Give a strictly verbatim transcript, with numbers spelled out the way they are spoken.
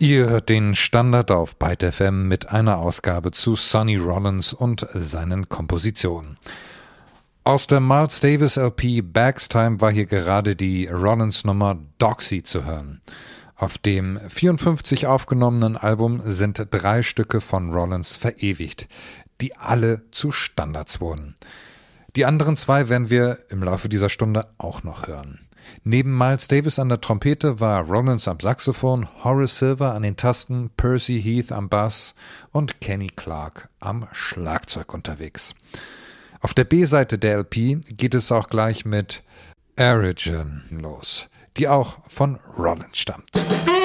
Ihr hört den Standard auf Byte F M mit einer Ausgabe zu Sonny Rollins und seinen Kompositionen. Aus der Miles Davis L P Bags Time war hier gerade die Rollins-Nummer Doxy zu hören. Auf dem vierundfünfzig aufgenommenen Album sind drei Stücke von Rollins verewigt, die alle zu Standards wurden. Die anderen zwei werden wir im Laufe dieser Stunde auch noch hören. Neben Miles Davis an der Trompete war Rollins am Saxophon, Horace Silver an den Tasten, Percy Heath am Bass und Kenny Clarke am Schlagzeug unterwegs. Auf der B-Seite der L P geht es auch gleich mit Arigen los, die auch von Rollins stammt.